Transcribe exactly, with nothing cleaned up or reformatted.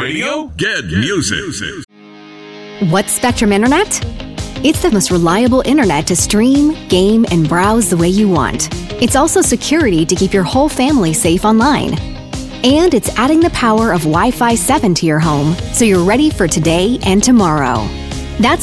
radio? Get music. What's Spectrum Internet? It's the most reliable internet to stream, game, and browse the way you want. It's also security to keep your whole family safe online. And it's adding the power of Wi-Fi seven to your home so you're ready for today and tomorrow.